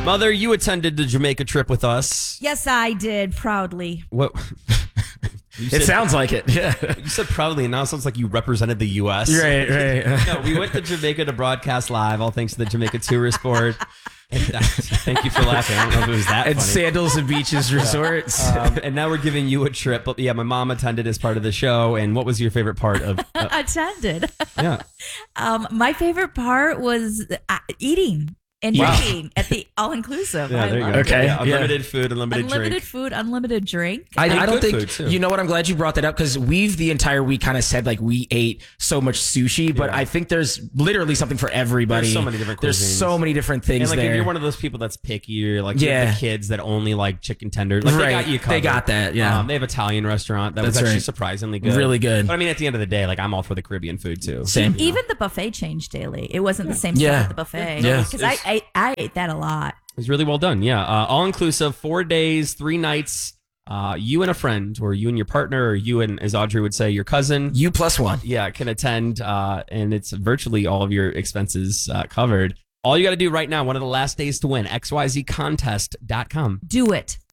Mother, you attended the Jamaica trip with us. Yes, I did, proudly. What? It sounds like it. Yeah. You said proudly, and now it sounds like you represented the U.S. Right. No, we went to Jamaica to broadcast live, all thanks to the Jamaica Tourist Board. And, thank you for laughing. I don't know if it was that And funny. Sandals and Beaches Resorts. And now we're giving you a trip. But yeah, my mom attended as part of the show. And what was your favorite part of? Attended. Yeah. My favorite part was eating and drinking at the all-inclusive. Yeah, there you go. Okay. Yeah, unlimited food, unlimited drink. Food, unlimited drink. I don't good think, food, too. you know what, I'm glad you brought that up because we've the entire week kind of said like we ate so much sushi, but Yeah. I think there's literally something for everybody. There's so many different There's cuisines. so many different things And like there. if you're one of those people that's picky, or like you Yeah. have the kids that only like chicken tenders, like they Right. got you covered. They got that, yeah. They have Italian restaurant that was That's actually right. surprisingly good, Really good. But I mean, at the end of the day, like I'm all for the Caribbean food too. Same. Even the buffet changed daily. It wasn't the same Yeah. stuff at the buffet. Yeah. Because I ate that a lot. It was really well done. Yeah. All inclusive, 4 days, 3 nights. You and a friend, or you and your partner, or you and, as Audrey would say, your cousin. You plus one. Yeah, can attend, and it's virtually all of your expenses covered. All you got to do right now, one of the last days to win, xyzcontest.com. Do it.